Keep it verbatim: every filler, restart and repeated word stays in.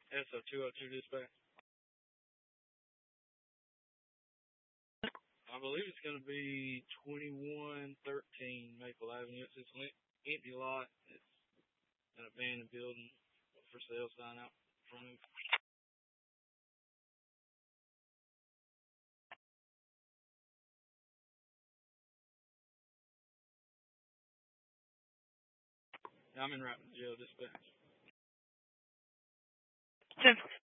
S O two oh two dispatch. I believe it's going to be twenty-one thirteen Maple Avenue. It's just an empty lot. It's an abandoned building, for sale sign out front of it. I'm in Rapid Jail dispatch. Since